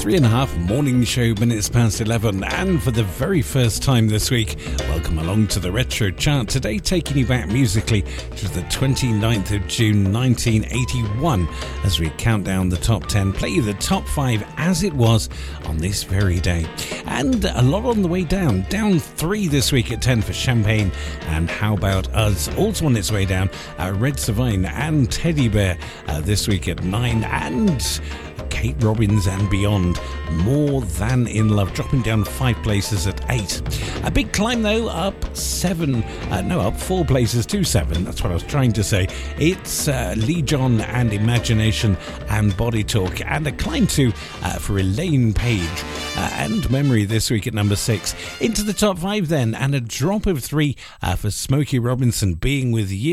3.5 morning show minutes past 11, and for the very first time this week, welcome along to the Retro Chart. Today taking you back musically to the 29th of June 1981 as we count down the top 10, play you the top 5 as it was on this very day. And a lot on the way down 3 this week at 10 for Champagne and How About Us. Also on its way down, Red Savine and Teddy Bear this week at 9, and Kate Robbins and Beyond, More Than In Love, dropping down 5 places at 8. A big climb though, up 4 places to 7, that's what I was trying to say. It's Lee John and Imagination and Body Talk, and a climb too for Elaine Page and Memory this week at number 6. Into the top 5 then, and a drop of 3 for Smokey Robinson, Being With You.